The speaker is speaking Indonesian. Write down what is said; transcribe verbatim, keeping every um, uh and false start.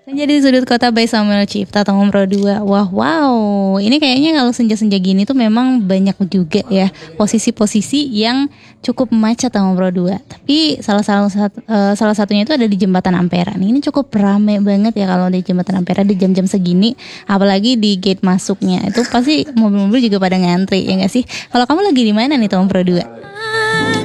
Senja di Sudut Kota by Samuel Cipta Tomom Pro dua. Wah, wow. Ini kayaknya kalau senja-senja gini tuh memang banyak juga ya posisi-posisi yang cukup macet Tomom Pro dua. Tapi salah salah satu uh, salah satunya itu ada di Jembatan Ampera. Nih, ini cukup rame banget ya kalau di Jembatan Ampera di jam-jam segini, apalagi di gate masuknya. Itu pasti mobil-mobil juga pada ngantri ya enggak sih? Kalau kamu lagi di mana nih Tomom Pro dua?